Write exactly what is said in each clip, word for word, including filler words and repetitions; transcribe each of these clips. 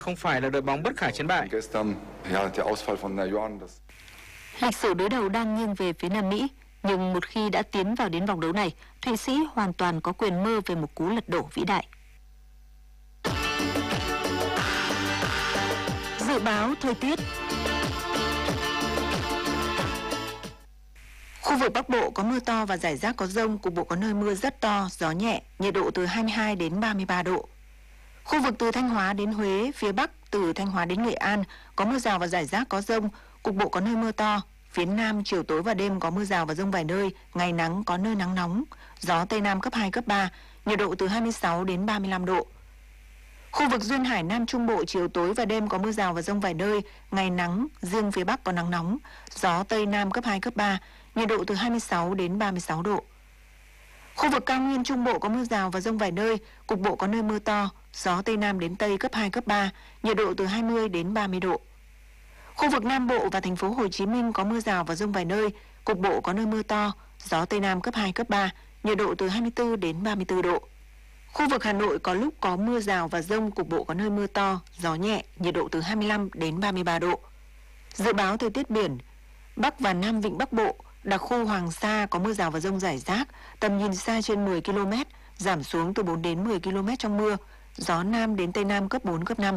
Không phải là đội bóng bất khả chiến bại. Lịch sử đối đầu đang nghiêng về phía Nam Mỹ, nhưng một khi đã tiến vào đến vòng đấu này, Thụy Sĩ hoàn toàn có quyền mơ về một cú lật đổ vĩ đại. Dự báo thời tiết. Khu vực Bắc Bộ có mưa to và rải rác có dông, cục bộ có nơi mưa rất to, gió nhẹ, nhiệt độ từ hai mươi hai đến ba mươi ba độ. Khu vực từ Thanh Hóa đến Huế, phía Bắc từ Thanh Hóa đến Nghệ An có mưa rào và rải rác có dông, cục bộ có nơi mưa to. Phía Nam chiều tối và đêm có mưa rào và dông vài nơi, ngày nắng có nơi nắng nóng, gió Tây Nam cấp hai, cấp ba, nhiệt độ từ hai mươi sáu đến ba mươi lăm độ. Khu vực duyên hải Nam Trung Bộ chiều tối và đêm có mưa rào và dông vài nơi, ngày nắng, riêng phía Bắc có nắng nóng, gió Tây Nam cấp hai, cấp ba, nhiệt độ từ hai mươi sáu đến ba mươi sáu độ. Khu vực cao nguyên Trung Bộ có mưa rào và dông vài nơi, cục bộ có nơi mưa to, gió Tây Nam đến Tây cấp hai, cấp ba, nhiệt độ từ hai mươi đến ba mươi độ. Khu vực Nam Bộ và thành phố Hồ Chí Minh có mưa rào và dông vài nơi, cục bộ có nơi mưa to, gió Tây Nam cấp hai, cấp ba, nhiệt độ từ hai mươi tư đến ba mươi tư độ. Khu vực Hà Nội có lúc có mưa rào và dông, cục bộ có nơi mưa to, gió nhẹ, nhiệt độ từ hai mươi lăm đến ba mươi ba độ. Dự báo thời tiết biển, Bắc và Nam Vịnh Bắc Bộ, đặc khu Hoàng Sa có mưa rào và dông rải rác, tầm nhìn xa trên mười ki lô mét, giảm xuống từ bốn đến mười ki lô mét trong mưa, gió Nam đến Tây Nam cấp bốn, cấp năm.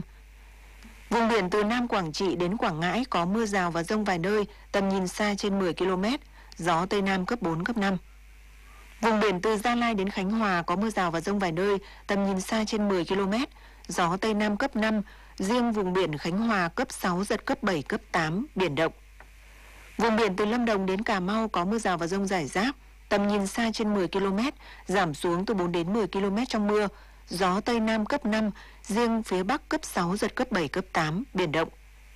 Vùng biển từ Nam Quảng Trị đến Quảng Ngãi có mưa rào và dông vài nơi, tầm nhìn xa trên mười ki lô mét, gió Tây Nam cấp bốn, cấp năm. Vùng biển từ Gia Lai đến Khánh Hòa có mưa rào và dông vài nơi, tầm nhìn xa trên mười ki lô mét, gió Tây Nam cấp năm, riêng vùng biển Khánh Hòa cấp sáu, giật cấp bảy, cấp tám, biển động. Vùng biển từ Lâm Đồng đến Cà Mau có mưa rào và dông rải rác, tầm nhìn xa trên mười ki lô mét, giảm xuống từ bốn đến mười ki lô mét trong mưa, gió Tây Nam cấp năm, riêng phía Bắc cấp sáu, giật cấp bảy, cấp tám, biển động.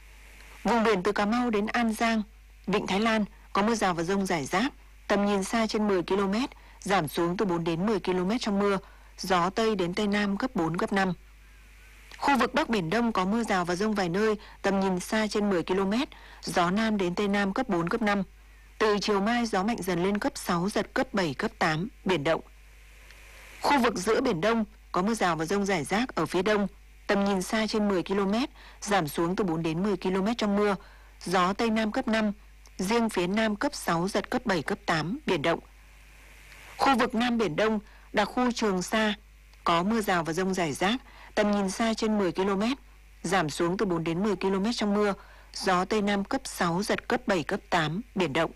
Vùng biển từ Cà Mau đến An Giang, Vịnh Thái Lan có mưa rào và dông rải rác, tầm nhìn xa trên mười ki lô mét, giảm xuống từ bốn đến mười ki lô mét trong mưa, gió Tây đến Tây Nam cấp bốn, cấp năm. Khu vực Bắc Biển Đông có mưa rào và dông vài nơi, tầm nhìn xa trên mười ki lô mét, gió Nam đến Tây Nam cấp bốn, cấp năm. Từ chiều mai gió mạnh dần lên cấp sáu, giật cấp bảy, cấp tám, biển động. Khu vực giữa Biển Đông có mưa rào và dông rải rác ở phía đông, tầm nhìn xa trên mười ki lô mét, giảm xuống từ bốn đến mười ki lô mét trong mưa, gió Tây Nam cấp năm, riêng phía Nam cấp sáu, giật cấp bảy, cấp tám, biển động. Khu vực Nam Biển Đông, đặc khu Trường Sa có mưa rào và dông rải rác, tầm nhìn xa trên mười ki lô mét, giảm xuống từ bốn đến mười ki lô mét trong mưa, gió Tây Nam cấp sáu, giật cấp bảy, cấp tám, biển động.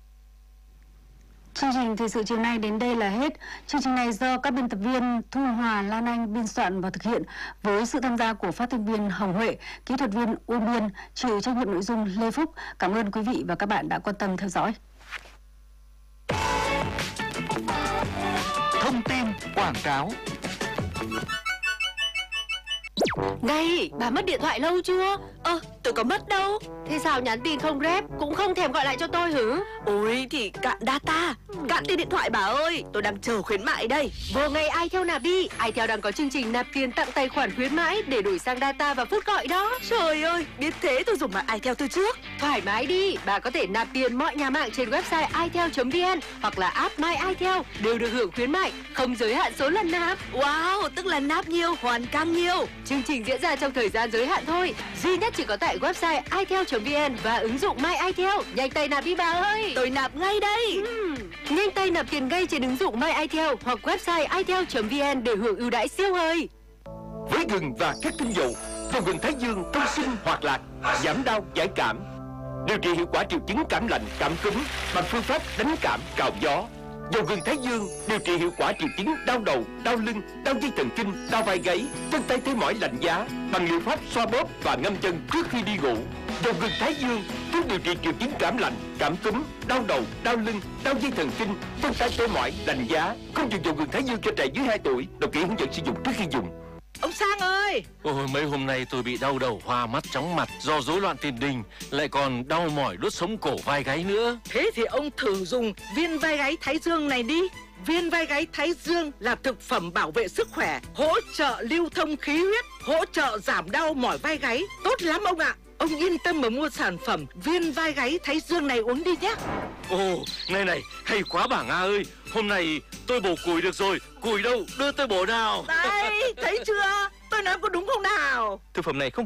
Chương trình thời sự chiều nay đến đây là hết. Chương trình này do các biên tập viên Thu Hòa, Lan Anh biên soạn và thực hiện với sự tham gia của phát thanh viên Hồng Huệ, kỹ thuật viên Uông Biên, chịu trách nhiệm nội dung Lê Phúc. Cảm ơn quý vị và các bạn đã quan tâm theo dõi. Thông tin quảng cáo. Này, bà mất điện thoại lâu chưa? Ơ, tôi có mất đâu. Thế sao nhắn tin không rep, cũng không thèm gọi lại cho tôi hử? Ôi, thì cạn data, cạn tiền điện thoại bà ơi. Tôi đang chờ khuyến mại đây. Vô ngay iTel nạp đi. iTel đang có chương trình nạp tiền tặng tài khoản khuyến mãi để đổi sang data và phút gọi đó. Trời ơi, biết thế tôi dùng mạng iTel từ trước. Thoải mái đi, bà có thể nạp tiền mọi nhà mạng trên website itel chấm vn hoặc là app My iTel đều được hưởng khuyến mại, không giới hạn số lần nạp. Wow, tức là nạp nhiều, hoàn càng nhiều. Chương trình diễn ra trong thời gian giới hạn thôi, duy nhất chỉ có tại website itel chấm vn và ứng dụng My iTel. Nhanh tay nạp đi bà ơi. Tôi nạp ngay đây. uhm. Nhanh tay nạp tiền ngay trên ứng dụng My iTel hoặc website itel chấm vn để hưởng ưu đãi siêu hời. Với gừng và các tinh dầu, dầu gừng Thái Dương thông sinh hoạt lạc, giảm đau giải cảm, điều trị hiệu quả triệu chứng cảm lạnh, cảm cúm bằng phương pháp đánh cảm cào gió. Dầu gừng Thái Dương điều trị hiệu quả triệu chứng đau đầu, đau lưng, đau dây thần kinh, đau vai gáy, chân tay thấy mỏi lạnh giá bằng liệu pháp xoa bóp và ngâm chân trước khi đi ngủ. Dầu gừng Thái Dương thuốc điều trị triệu chứng cảm lạnh, cảm cúm, đau đầu, đau lưng, đau dây thần kinh, chân tay tê mỏi, lạnh giá. Không dùng dầu gừng Thái Dương cho trẻ dưới hai tuổi. Đọc kỹ hướng dẫn sử dụng trước khi dùng. Ông Sang ơi! Ôi, mấy hôm nay tôi bị đau đầu, hoa mắt, chóng mặt do rối loạn tiền đình, lại còn đau mỏi đốt sống cổ vai gáy nữa. Thế thì ông thử dùng viên vai gáy Thái Dương này đi. Viên vai gáy Thái Dương là thực phẩm bảo vệ sức khỏe, hỗ trợ lưu thông khí huyết, hỗ trợ giảm đau mỏi vai gáy. Tốt lắm ông ạ! Ông yên tâm mà mua sản phẩm viên vai gáy Thái Dương này uống đi nhé. Ồ, này này, hay quá bà Nga ơi. Hôm nay tôi bổ củi được rồi. Củi đâu, đưa tôi bổ nào. Đây, thấy chưa? Tôi nói có đúng không nào? Thực phẩm này không